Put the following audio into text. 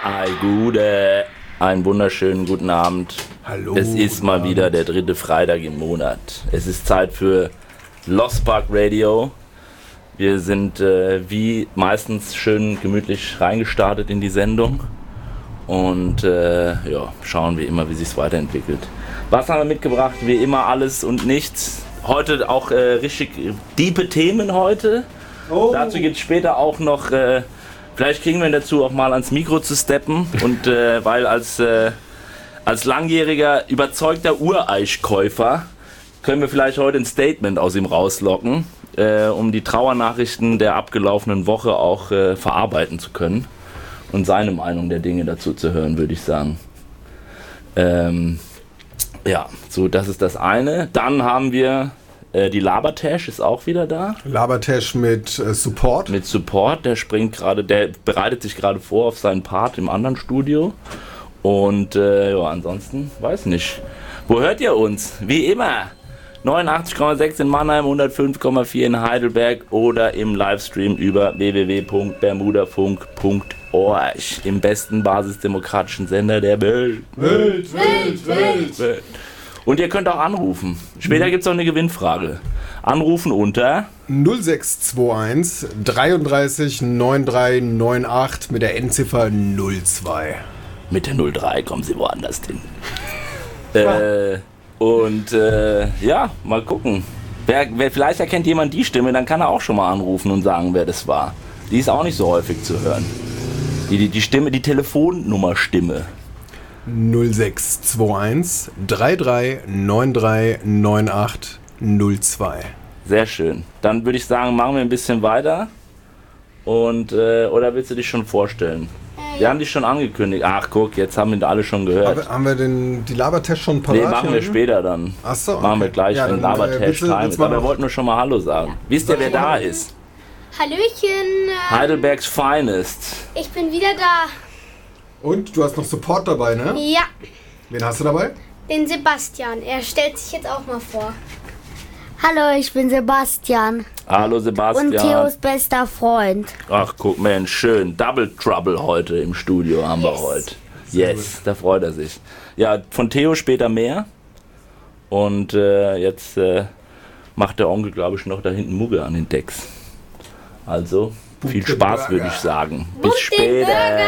Einen wunderschönen guten Abend. Hallo. Es ist mal wieder der 3. Freitag im Monat. Es ist Zeit für Lost Park Radio. Wir sind wie meistens schön gemütlich reingestartet in die Sendung und schauen wie immer, wie sich's weiterentwickelt. Was haben wir mitgebracht? Wie immer alles und nichts. Heute auch richtig diepe Themen heute. Oh. Dazu gibt es später auch noch, vielleicht kriegen wir ihn dazu auch mal ans Mikro zu steppen und weil als langjähriger überzeugter Ureichkäufer können wir vielleicht heute ein Statement aus ihm rauslocken, um die Trauernachrichten der abgelaufenen Woche auch verarbeiten zu können und seine Meinung der Dinge dazu zu hören, würde ich sagen. So, das ist das eine. Dann haben wir die Labertash ist auch wieder da. Labertash mit Support. Mit Support, der bereitet sich gerade vor auf seinen Part im anderen Studio. Und ansonsten, weiß nicht. Wo hört ihr uns? Wie immer. 89,6 in Mannheim, 105,4 in Heidelberg oder im Livestream über www.bermudafunk.org. Im besten basisdemokratischen Sender der Welt. Welt. Und ihr könnt auch anrufen. Später gibt es auch eine Gewinnfrage. Anrufen unter 0621 33 9398 mit der Endziffer 02. Mit der 03 kommen Sie woanders hin. Mal gucken. Wer vielleicht erkennt jemand die Stimme, dann kann er auch schon mal anrufen und sagen, wer das war. Die ist auch nicht so häufig zu hören. Die Stimme, die Telefonnummer-Stimme. 0621 33 93 98 02. Sehr schön. Dann würde ich sagen, machen wir ein bisschen weiter. Und oder willst du dich schon vorstellen? Wir haben dich schon angekündigt. Ach guck, jetzt haben wir alle schon gehört. Haben wir die Labertash schon parat? Nee, machen wir später dann. Ach so, okay. Machen wir gleich, wenn Labertash time ist. Aber wir wollten nur schon mal Hallo sagen. Wisst ihr, wer da ist? Hallöchen. Heidelbergs Finest. Ich bin wieder da. Und du hast noch Support dabei, ne? Ja. Wen hast du dabei? Den Sebastian. Er stellt sich jetzt auch mal vor. Hallo, ich bin Sebastian. Hallo Sebastian. Und Theos bester Freund. Ach, guck Mensch, schön. Double Trouble heute im Studio haben wir heute. Yes, da freut er sich. Ja, von Theo später mehr. Und jetzt macht der Onkel, glaube ich, noch da hinten Mugge an den Decks. Also, viel Spaß, würde ich sagen. Bis später.